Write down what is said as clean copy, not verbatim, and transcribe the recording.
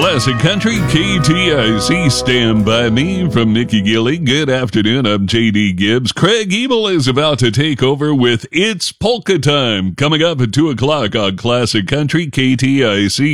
Classic Country KTIC. Stand by me from Nikki Gilly. Good afternoon. I'm JD Gibbs. Craig Ebel is about to take over with It's Polka Time coming up at 2 o'clock on Classic Country KTIC.